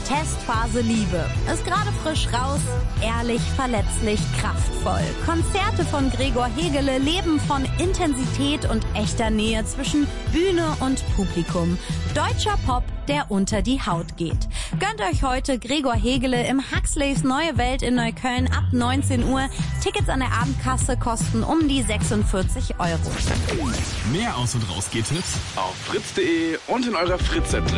Testphase Liebe. Ist gerade frisch raus, ehrlich, verletzlich, kraftvoll. Konzerte von Gregor Hegele leben von Intensität und echter Nähe zwischen Bühne und Publikum. Deutscher Pop, der unter die Haut geht. Gönnt euch heute Gregor Hegele im Huxleys Neue Welt in Neukölln ab 19 Uhr. Tickets an der Abendkasse kosten um die 46 €. Mehr Aus- und Raus-Geht-Tipps auf fritz.de und in eurer Fritz-App drin.